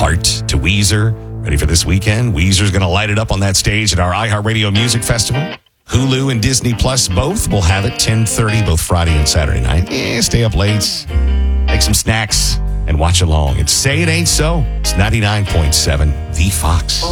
Heart to Weezer. Ready for this weekend? Weezer's going to light it up on that stage at our iHeartRadio Music Festival. Hulu and Disney Plus both will have it 10:30 both Friday and Saturday night. Stay up late, make some snacks, and watch along. It's Say It Ain't So. It's 99.7 The Fox.